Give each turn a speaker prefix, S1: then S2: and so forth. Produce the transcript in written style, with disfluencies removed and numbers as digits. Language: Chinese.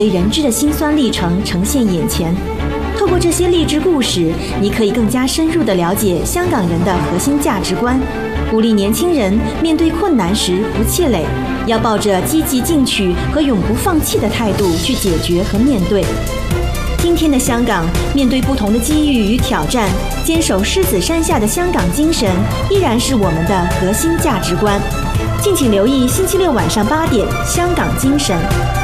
S1: 人知的辛酸历程呈现眼前。透过这些励志故事，你可以更加深入地了解香港人的核心价值观，鼓励年轻人面对困难时不气馁，要抱着积极进取和永不放弃的态度去解决和面对。今天的香港，面对不同的机遇与挑战，坚守狮子山下的香港精神依然是我们的核心价值观。敬请留意星期六晚上8点《香港精神》。